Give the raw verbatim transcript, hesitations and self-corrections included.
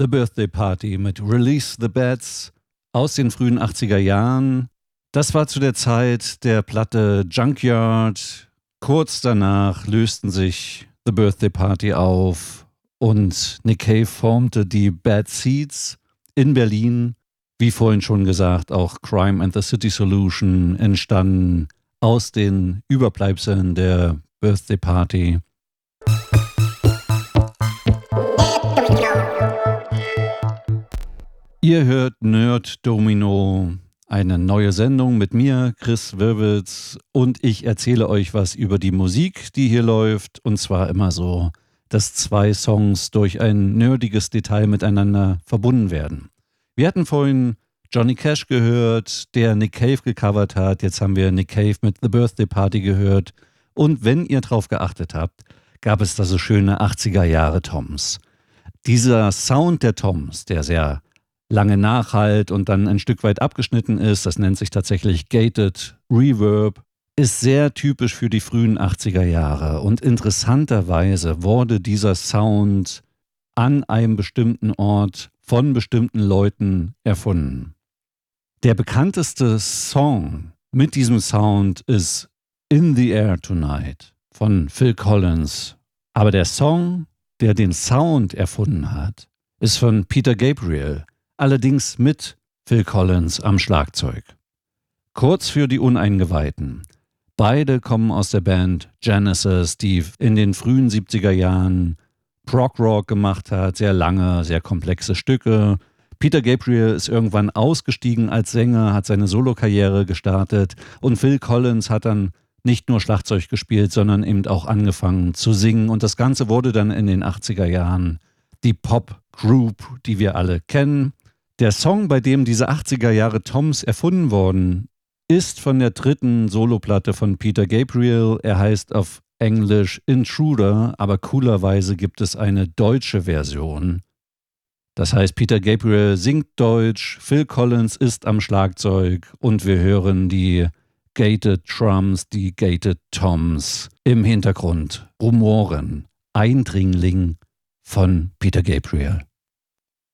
The Birthday Party mit Release the Bats aus den frühen achtziger Jahren. Das war zu der Zeit der Platte Junkyard. Kurz danach lösten sich The Birthday Party auf und Nick Cave formte die Bad Seeds in Berlin. Wie vorhin schon gesagt, auch Crime and the City Solution entstanden aus den Überbleibseln der Birthday Party. Ihr hört Nerd Domino, eine neue Sendung mit mir, Chris Wirwitz, und ich erzähle euch was über die Musik, die hier läuft, und zwar immer so, dass zwei Songs durch ein nerdiges Detail miteinander verbunden werden. Wir hatten vorhin Johnny Cash gehört, der Nick Cave gecovert hat, jetzt haben wir Nick Cave mit The Birthday Party gehört, und wenn ihr drauf geachtet habt, gab es da so schöne achtziger Jahre Toms. Dieser Sound der Toms, der sehr lange nachhalt und dann ein Stück weit abgeschnitten ist, das nennt sich tatsächlich Gated Reverb, ist sehr typisch für die frühen achtziger Jahre. Und interessanterweise wurde dieser Sound an einem bestimmten Ort von bestimmten Leuten erfunden. Der bekannteste Song mit diesem Sound ist In the Air Tonight von Phil Collins. Aber der Song, der den Sound erfunden hat, ist von Peter Gabriel. Allerdings mit Phil Collins am Schlagzeug. Kurz für die Uneingeweihten. Beide kommen aus der Band Genesis, die in den frühen siebziger Jahren Prog-Rock gemacht hat, sehr lange, sehr komplexe Stücke. Peter Gabriel ist irgendwann ausgestiegen als Sänger, hat seine Solokarriere gestartet und Phil Collins hat dann nicht nur Schlagzeug gespielt, sondern eben auch angefangen zu singen. Und das Ganze wurde dann in den achtziger Jahren die Pop-Group, die wir alle kennen. Der Song, bei dem diese achtziger Jahre Toms erfunden worden, ist von der dritten Soloplatte von Peter Gabriel. Er heißt auf Englisch Intruder, aber coolerweise gibt es eine deutsche Version. Das heißt, Peter Gabriel singt Deutsch, Phil Collins ist am Schlagzeug und wir hören die Gated Drums, die Gated Toms im Hintergrund rumoren. Eindringling von Peter Gabriel.